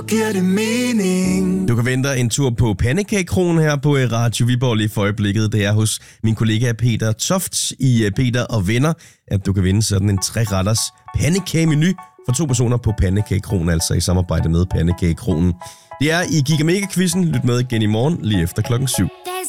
Giver det mening? Du kan vente en tur på Pandekagekronen her på Radio Viborg lige for øjeblikket. Det er hos min kollega Peter Toft i Peter og Venner, at du kan vinde sådan en 3-retters pandekagemenu for 2 personer på Pandekagekronen, altså i samarbejde med Pandekagekronen. Det er i Giga Mega Quizzen. Lyt med igen i morgen lige efter 7:00.